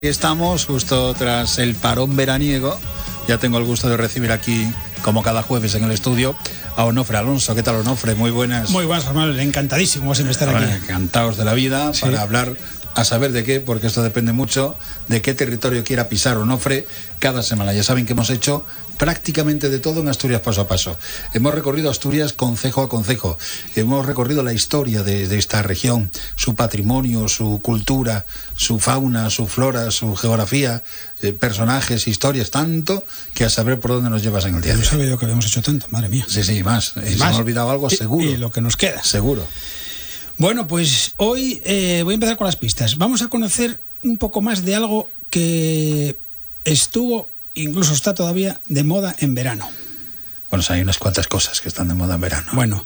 Estamos justo tras el parón veraniego. Ya tengo el gusto de recibir aquí, como cada jueves en el estudio, a Onofre Alonso. ¿Qué tal, Onofre? Muy buenas. Muy buenas, Manuel. Encantadísimo siempre estar aquí. Encantados de la vida, sí. Para hablar a saber de qué, porque esto depende mucho de qué territorio quiera pisar Onofre cada semana. Ya saben que hemos hecho prácticamente de todo en Asturias paso a paso. Hemos recorrido Asturias concejo a concejo. Hemos recorrido la historia de esta región, su patrimonio, su cultura, su fauna, su flora, su geografía, personajes, historias, tanto que a saber por dónde nos llevas en el día de hoy. No sabía yo que habíamos hecho tanto, madre mía. Sí, más. Se me ha olvidado algo, seguro. Y lo que nos queda. Seguro. Bueno, pues hoy voy a empezar con las pistas. Vamos a conocer un poco más de algo que estuvo, incluso está todavía, de moda en verano. Bueno, hay unas cuantas cosas que están de moda en verano. Bueno,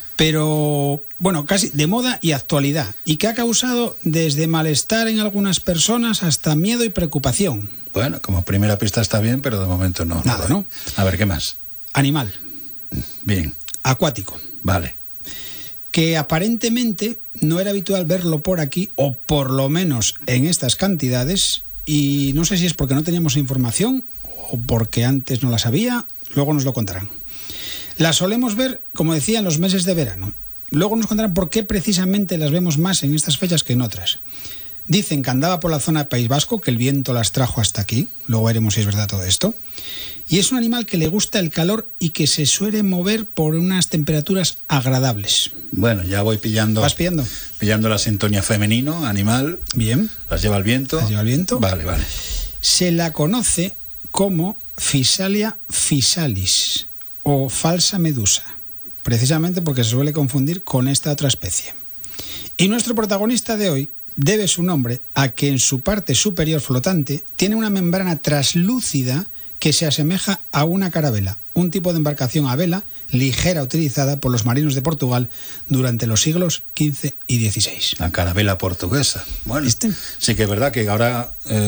pero casi de moda y actualidad, y que ha causado desde malestar en algunas personas hasta miedo y preocupación. Bueno, como primera pista está bien, pero de momento no. Nada, ¿no? A ver, ¿qué más? Animal. Bien. Acuático. Vale. Que aparentemente no era habitual verlo por aquí, o por lo menos en estas cantidades, y no sé si es porque no teníamos información o porque antes no la sabía, luego nos lo contarán. La solemos ver, como decía, en los meses de verano. Luego nos contarán por qué precisamente las vemos más en estas fechas que en otras. Dicen que andaba por la zona de País Vasco, que el viento las trajo hasta aquí, luego veremos si es verdad todo esto. Y es un animal que le gusta el calor y que se suele mover por unas temperaturas agradables. Bueno, ya voy pillando. ¿Vas pillando? Pillando la sintonía femenino, animal. Bien. ¿Las lleva el viento? ¿Las lleva el viento? Vale. Se la conoce como Physalia physalis o falsa medusa, precisamente porque se suele confundir con esta otra especie. Y nuestro protagonista de hoy debe su nombre a que en su parte superior flotante tiene una membrana traslúcida que se asemeja a una carabela, un tipo de embarcación a vela ligera utilizada por los marinos de Portugal durante los siglos XV y XVI. La carabela portuguesa. Bueno, sí que es verdad que ahora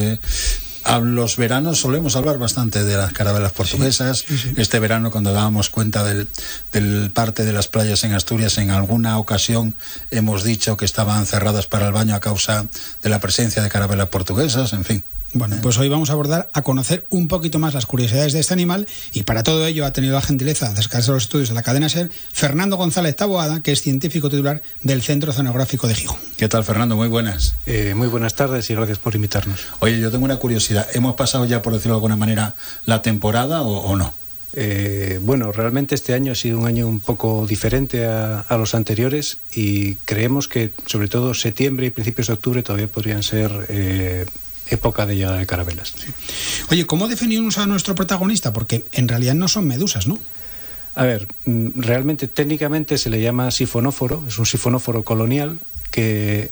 a los veranos solemos hablar bastante de las carabelas portuguesas. Sí. Este verano, cuando dábamos cuenta del parte de las playas en Asturias, en alguna ocasión hemos dicho que estaban cerradas para el baño a causa de la presencia de carabelas portuguesas, en fin. Bueno, pues hoy vamos a abordar a conocer un poquito más las curiosidades de este animal, y para todo ello ha tenido la gentileza de acercarse a los estudios de la cadena SER Fernando González Taboada, que es científico titular del Centro Oceanográfico de Gijón. ¿Qué tal, Fernando? Muy buenas. Muy buenas tardes y gracias por invitarnos. Oye, yo tengo una curiosidad. ¿Hemos pasado ya, por decirlo de alguna manera, la temporada o no? Bueno, realmente este año ha sido un año un poco diferente a los anteriores, y creemos que sobre todo septiembre y principios de octubre todavía podrían ser época de llegada de carabelas. Sí. Oye, ¿cómo definimos a nuestro protagonista? Porque en realidad no son medusas, ¿no? A ver, realmente técnicamente se le llama sifonóforo, es un sifonóforo colonial que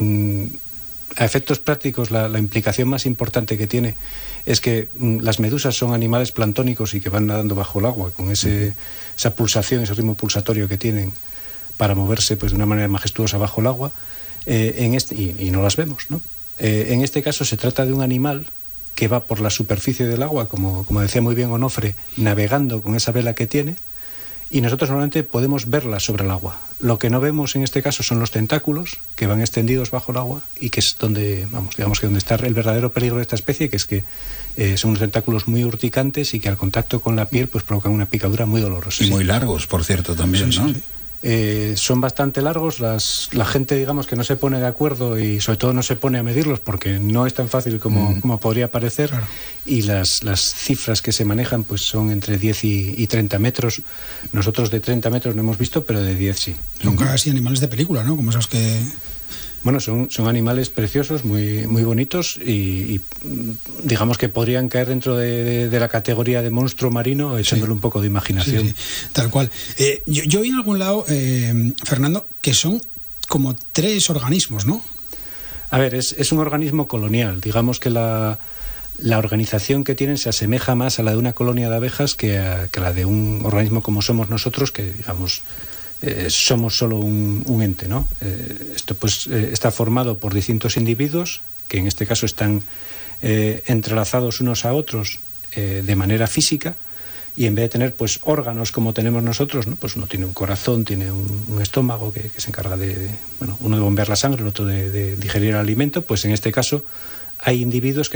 a efectos prácticos la implicación más importante que tiene es que las medusas son animales planctónicos y que van nadando bajo el agua con esa pulsación, ese ritmo pulsatorio que tienen para moverse pues de una manera majestuosa bajo el agua, y no las vemos, ¿no? En este caso se trata de un animal que va por la superficie del agua, como decía muy bien Onofre, navegando con esa vela que tiene, y nosotros normalmente podemos verla sobre el agua. Lo que no vemos en este caso son los tentáculos que van extendidos bajo el agua, y que es donde, digamos que donde está el verdadero peligro de esta especie, que es que son unos tentáculos muy urticantes y que al contacto con la piel pues provocan una picadura muy dolorosa. Y muy largos, por cierto, también, sí, ¿no? Sí. Son bastante largos, la gente digamos que no se pone de acuerdo y sobre todo no se pone a medirlos porque no es tan fácil como podría parecer. Claro. Y las cifras que se manejan pues son entre 10 y 30 metros. Nosotros de 30 metros no hemos visto, pero de 10 sí. Son casi animales de película, ¿no? Como esos que... Bueno, son animales preciosos, muy, muy bonitos, y digamos que podrían caer dentro de la categoría de monstruo marino, echándole un poco de imaginación. Sí, tal cual. Yo vi en algún lado, Fernando, que son como 3 organismos, ¿no? A ver, es un organismo colonial. Digamos que la organización que tienen se asemeja más a la de una colonia de abejas que a la de un organismo como somos nosotros, que digamos... somos solo un ente, ¿no? Esto pues está formado por distintos individuos que en este caso están entrelazados unos a otros de manera física, y en vez de tener pues órganos como tenemos nosotros, ¿no? Pues uno tiene un corazón, tiene un estómago que se encarga uno de bombear la sangre, el otro de digerir el alimento. Pues en este caso hay individuos